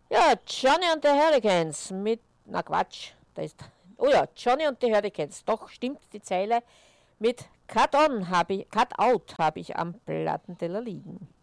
Ja, Johnny und die Hurricanes mit, na Quatsch, da ist, oh ja, Johnny und die Hurricanes, doch stimmt die Zeile mit Cut Out habe ich am Plattenteller liegen.